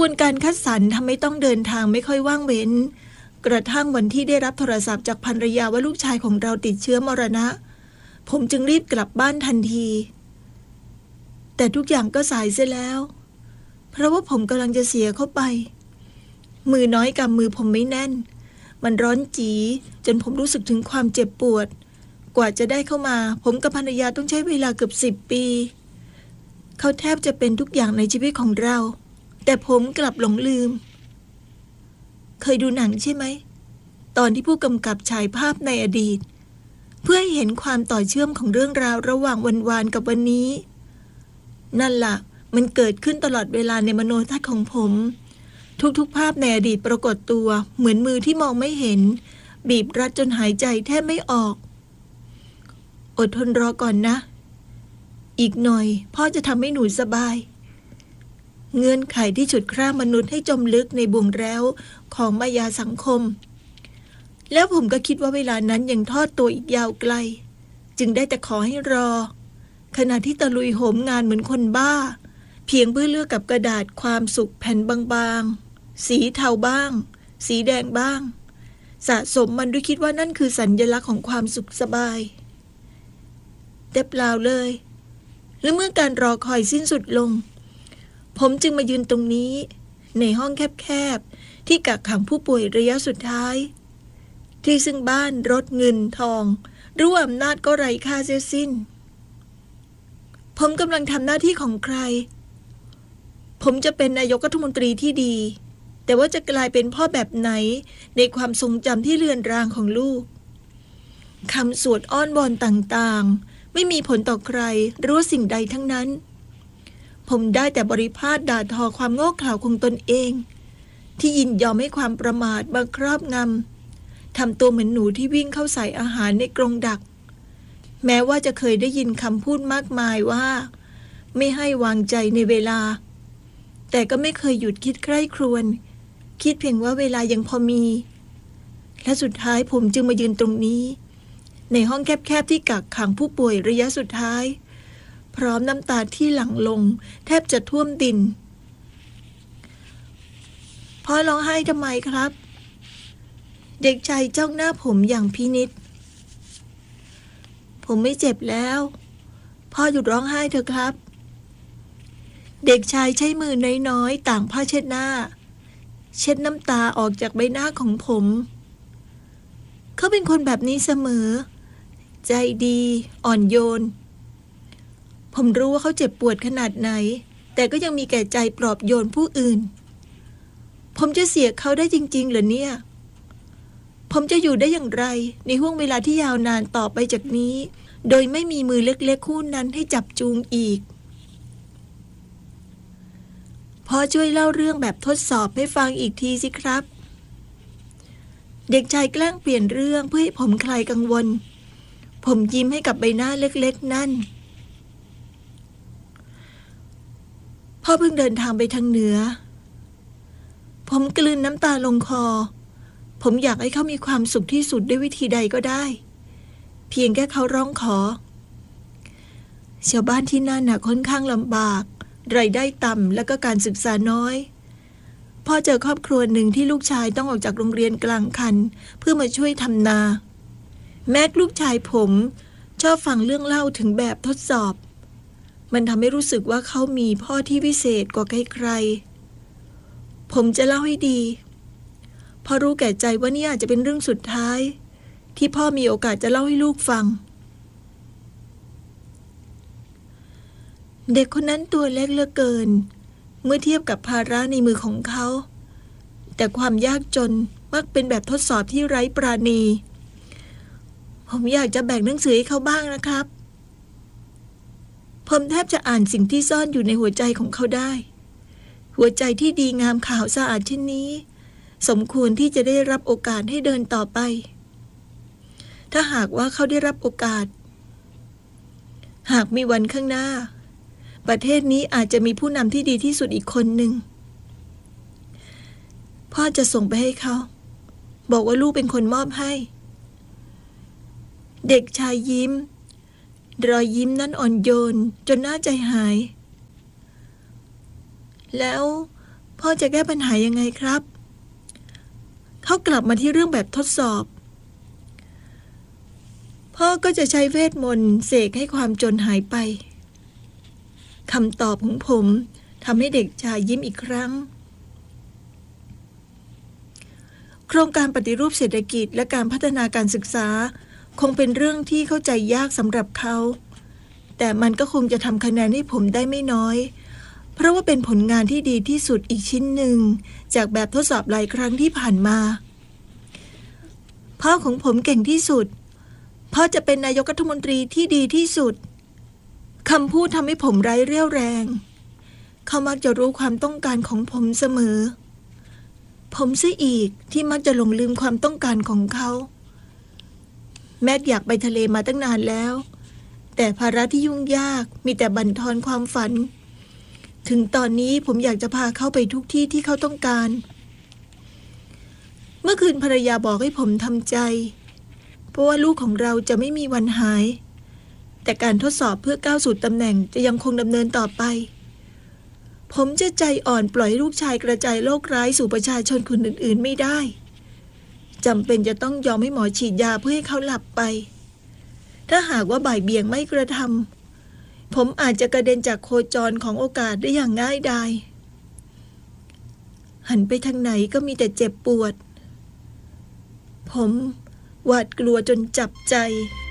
วนการคัดสรรทำให้ต้องเดินทางไม่ค่อยว่างเว้นกระทั่งวันที่ได้รับโทรศัพท์จากภรรยาว่าลูกชายของเราติดเชื้อมรณะผมจึงรีบกลับบ้านทันทีแต่ทุกอย่างก็สายเสียแล้วเพราะว่าผมกำลังจะเสียเข้าไปมือน้อยกำมือผมไม่แน่นมันร้อนจี๋จนผมรู้สึกถึงความเจ็บปวดกว่าจะได้เข้ามาผมกับภรรยาต้องใช้เวลาเกือบ10 ปีเขาแทบจะเป็นทุกอย่างในชีวิตของเราแต่ผมกลับหลงลืมเคยดูหนังใช่ไหมตอนที่ผู้กำกับฉายภาพในอดีตเพื่อให้เห็นความต่อเชื่อมของเรื่องราวระหว่างวันวานกับวันนี้นั่นล่ะมันเกิดขึ้นตลอดเวลาในมโนทัศน์ของผมทุกๆภาพในอดีตปรากฏตัวเหมือนมือที่มองไม่เห็นบีบรัดจนหายใจแทบไม่ออกอดทนรอก่อนนะอีกหน่อยพ่อจะทำให้หนูสบายเงื่อนไขที่ฉุดคร่ามนุษย์ให้จมลึกในบ่วงแร้วของมายาสังคมแล้วผมก็คิดว่าเวลานั้นยังทอดตัวอีกยาวไกลจึงได้แต่ขอให้รอขณะที่ตะลุยโหมงานเหมือนคนบ้าเพียงเพื่อเลือกกับกระดาษความสุขแผ่นบางๆสีเทาบ้างสีแดงบ้างสะสมมันด้วยคิดว่านั่นคือสัญลักษณ์ของความสุขสบายแต่เปล่าเลยและเมื่อการรอคอยสิ้นสุดลงผมจึงมายืนตรงนี้ในห้องแคบๆที่กักขังผู้ป่วยระยะสุดท้ายที่ซึ่งบ้านรถเงินทองหรือว่าอำนาจก็ไร้ค่าเสียสิ้นผมกำลังทำหน้าที่ของใครผมจะเป็นนายกรัฐมนตรีที่ดีแต่ว่าจะกลายเป็นพ่อแบบไหนในความทรงจำที่เลือนรางของลูกคำสวดอ้อนวอนต่างๆไม่มีผลต่อใครหรือว่าสิ่งใดทั้งนั้นผมได้แต่บริพาทด่าทอความโง่เขลาของตนเองที่ยินยอมให้ความประมาทมาครอบงำทำตัวเหมือนหนูที่วิ่งเข้าใส่อาหารในกรงดักแม้ว่าจะเคยได้ยินคำพูดมากมายว่าไม่ให้วางใจในเวลาแต่ก็ไม่เคยหยุดคิดใคร่ครวญคิดเพียงว่าเวลายังพอมีและสุดท้ายผมจึงมายืนตรงนี้ในห้องแคบๆที่กักขังผู้ป่วยระยะสุดท้ายพร้อมน้ำตาที่หลั่งลงแทบจะท่วมดินพ่อร้องไห้ทำไมครับเด็กชายจ้องหน้าผมอย่างพินิจผมไม่เจ็บแล้วพ่อหยุดร้องไห้เถอะครับเด็กชายใช้มือน้อยๆต่างผ้าเช็ดหน้าเช็ดน้ำตาออกจากใบหน้าของผมเขาเป็นคนแบบนี้เสมอใจดีอ่อนโยนผมรู้ว่าเขาเจ็บปวดขนาดไหนแต่ก็ยังมีแก่ใจปลอบโยนผู้อื่นผมจะเสียเขาได้จริงๆเหรอเนี่ยผมจะอยู่ได้อย่างไรในห่วงเวลาที่ยาวนานต่อไปจากนี้โดยไม่มีมือเล็กๆคู่นั้นให้จับจูงอีกพ่อช่วยเล่าเรื่องแบบทดสอบให้ฟังอีกทีสิครับเด็กชายแกล้งเปลี่ยนเรื่องเพื่อให้ผมคลายกังวลผมยิ้มให้กับใบหน้าเล็กๆนั่นพ่อเพิ่งเดินทางไปทางเหนือผมกลืนน้ำตาลงคอผมอยากให้เขามีความสุขที่สุดด้วยวิธีใดก็ได้เพียงแค่เขาร้องขอชาวบ้านที่นั่นค่อนข้างลำบากรายได้ต่ำและก็การศึกษาน้อยพ่อเจอครอบครัวหนึ่งที่ลูกชายต้องออกจากโรงเรียนกลางคันเพื่อมาช่วยทำนาแม้ลูกชายผมชอบฟังเรื่องเล่าถึงแบบทดสอบมันทำให้รู้สึกว่าเขามีพ่อที่วิเศษกว่าใครๆผมจะเล่าให้ดีพอรู้แก่ใจว่านี่อาจจะเป็นเรื่องสุดท้ายที่พ่อมีโอกาสจะเล่าให้ลูกฟังเด็กคนนั้นตัวเล็กเหลือเกินเมื่อเทียบกับภาระในมือของเขาแต่ความยากจนมักเป็นแบบทดสอบที่ไร้ปราณีผมอยากจะแบ่งหนังสือให้เขาบ้างนะครับผมแทบจะอ่านสิ่งที่ซ่อนอยู่ในหัวใจของเขาได้หัวใจที่ดีงามขาวสะอาดเช่นนี้สมควรที่จะได้รับโอกาสให้เดินต่อไปถ้าหากว่าเขาได้รับโอกาสหากมีวันข้างหน้าประเทศนี้อาจจะมีผู้นำที่ดีที่สุดอีกคนหนึ่งพ่อจะส่งไปให้เขาบอกว่าลูกเป็นคนมอบให้เด็กชายยิ้มรอยยิ้มนั้นอ่อนโยนจนน่าใจหายแล้วพ่อจะแก้ปัญหายังไงครับเขากลับมาที่เรื่องแบบทดสอบพ่อก็จะใช้เวทมนต์เสกให้ความจนหายไปคำตอบของผมทำให้เด็กชายยิ้มอีกครั้งโครงการปฏิรูปเศรษฐกิจและการพัฒนาการศึกษาคงเป็นเรื่องที่เข้าใจยากสำหรับเขาแต่มันก็คงจะทำคะแนนให้ผมได้ไม่น้อยเพราะว่าเป็นผลงานที่ดีที่สุดอีกชิ้นหนึ่งจากแบบทดสอบหลายครั้งที่ผ่านมาพ่อของผมเก่งที่สุดพ่อจะเป็นนายกรัฐมนตรีที่ดีที่สุดคำพูดทำให้ผมไร้เรี่ยวแรงเขามักจะรู้ความต้องการของผมเสมอผมเสียอีกที่มักจะหลงลืมความต้องการของเขาแม็กอยากไปทะเลมาตั้งนานแล้วแต่ภาระที่ยุ่งยากมีแต่บั่นทอนความฝันถึงตอนนี้ผมอยากจะพาเขาไปทุกที่ที่เขาต้องการเมื่อคืนภรรยาบอกให้ผมทำใจเพราะว่าลูกของเราจะไม่มีวันหายแต่การทดสอบเพื่อก้าวสู่ตำแหน่งจะยังคงดำเนินต่อไปผมจะใจอ่อนปล่อยลูกชายกระจายโรคร้ายสู่ประชาชนคนอื่นๆไม่ได้จำเป็นจะต้องยอมให้หมอฉีดยาเพื่อให้เขาหลับไปถ้าหากว่าบ่ายเบี่ยงไม่กระทำผมอาจจะกระเด็นจากโคจรของโอกาสได้อย่างง่ายดายหันไปทางไหนก็มีแต่เจ็บปวดผมหวาดกลัวจนจับใจ